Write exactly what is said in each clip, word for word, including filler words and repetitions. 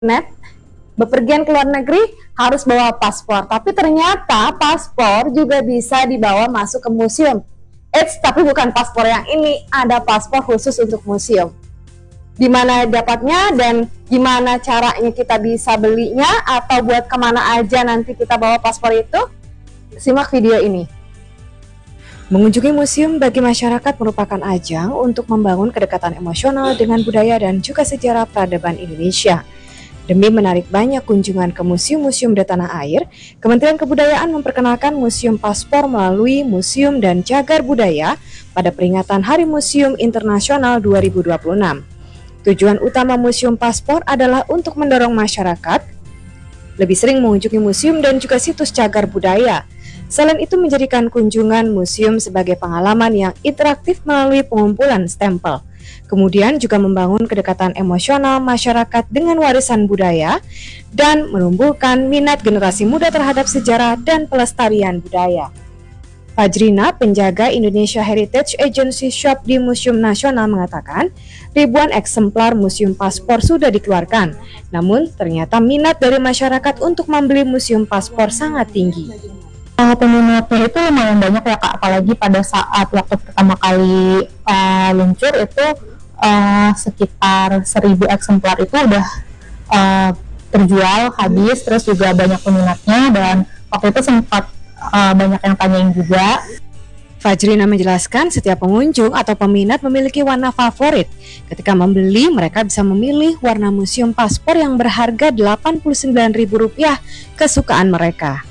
net, bepergian ke luar negeri harus bawa paspor. Tapi ternyata paspor juga bisa dibawa masuk ke museum. Eits, tapi bukan paspor yang ini, ada paspor khusus untuk museum. Di mana dapatnya dan gimana caranya kita bisa belinya atau buat kemana aja nanti kita bawa paspor itu? Simak video ini. Mengunjungi museum bagi masyarakat merupakan ajang untuk membangun kedekatan emosional dengan budaya dan juga sejarah peradaban Indonesia. Demi menarik banyak kunjungan ke museum-museum di tanah air, Kementerian Kebudayaan memperkenalkan Museum Paspor melalui Museum dan Cagar Budaya pada peringatan Hari Museum Internasional dua ribu dua puluh enam. Tujuan utama Museum Paspor adalah untuk mendorong masyarakat lebih sering mengunjungi museum dan juga situs cagar budaya. Selain itu menjadikan kunjungan museum sebagai pengalaman yang interaktif melalui pengumpulan stempel. Kemudian juga membangun kedekatan emosional masyarakat dengan warisan budaya dan menumbuhkan minat generasi muda terhadap sejarah dan pelestarian budaya. Fajrina, penjaga Indonesia Heritage Agency Shop di Museum Nasional mengatakan, ribuan eksemplar Museum Paspor sudah dikeluarkan. Namun, ternyata minat dari masyarakat untuk membeli Museum Paspor sangat tinggi. Uh, peminatnya itu lumayan banyak ya Kak, apalagi pada saat waktu pertama kali uh, luncur itu uh, sekitar seribu eksemplar itu udah uh, terjual habis, terus juga banyak peminatnya dan waktu itu sempat uh, banyak yang tanyain juga. Fajrina menjelaskan setiap pengunjung atau peminat memiliki warna favorit. Ketika membeli, mereka bisa memilih warna Museum Paspor yang berharga delapan puluh sembilan ribu rupiah kesukaan mereka.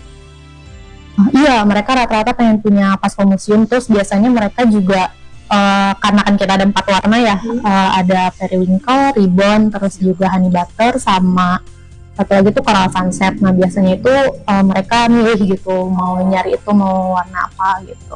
Iya, mereka rata-rata pengen punya paspor museum, terus biasanya mereka juga uh, karena kan kita ada empat warna ya, hmm. uh, ada periwinkle, ribbon, terus juga honey butter, sama satu lagi tuh coral sunset. Nah biasanya itu uh, mereka milih gitu, mau nyari itu mau warna apa gitu.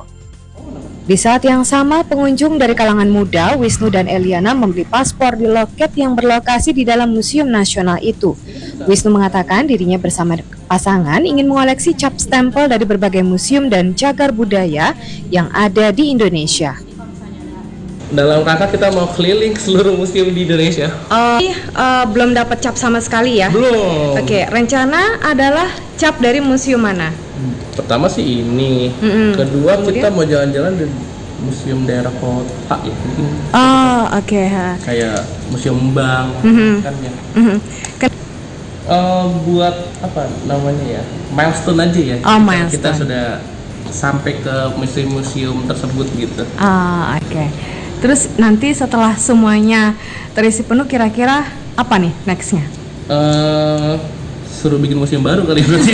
Di saat yang sama, pengunjung dari kalangan muda, Wisnu dan Eliana membeli paspor di loket yang berlokasi di dalam Museum Nasional itu. Wisnu mengatakan dirinya bersama pasangan ingin mengoleksi cap stempel dari berbagai museum dan cagar budaya yang ada di Indonesia. Dalam rangka kita mau keliling seluruh museum di Indonesia. Uh, uh, belum dapat cap sama sekali ya? Belum. Oke, okay, rencana adalah cap dari museum mana? Pertama sih ini, mm-hmm. Kedua Kemudian? Kita mau jalan-jalan di museum daerah kota ya. Oh, oke. Okay. Kayak museum bank, mm-hmm. kan ya. Mm-hmm. Ken- uh, buat apa namanya ya? Milestone aja ya. Oh, kita, milestone. Kita sudah sampai ke museum-museum tersebut gitu. Ah, oke. Okay. Terus nanti setelah semuanya terisi penuh, kira-kira apa nih nextnya? Uh, suruh bikin museum baru kali berarti.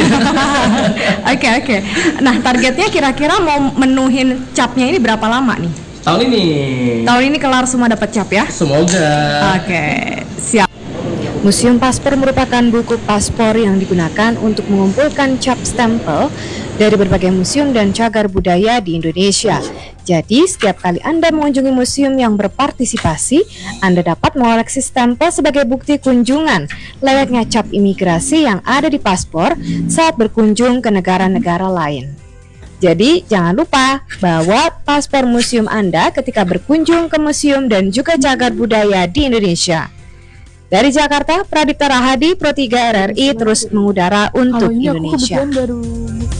Oke oke. Nah targetnya kira-kira mau menuhin capnya ini berapa lama nih? Tahun ini. Tahun ini kelar semua dapat cap ya? Semoga. Oke, siap. Museum Paspor merupakan buku paspor yang digunakan untuk mengumpulkan cap stempel dari berbagai museum dan cagar budaya di Indonesia. Jadi, setiap kali Anda mengunjungi museum yang berpartisipasi, Anda dapat mengoleksi stempel sebagai bukti kunjungan, layaknya cap imigrasi yang ada di paspor saat berkunjung ke negara-negara lain. Jadi, jangan lupa bawa paspor museum Anda ketika berkunjung ke museum dan juga cagar budaya di Indonesia. Dari Jakarta, Pradipta Rahadi, Pro tiga R R I terus mengudara untuk Indonesia.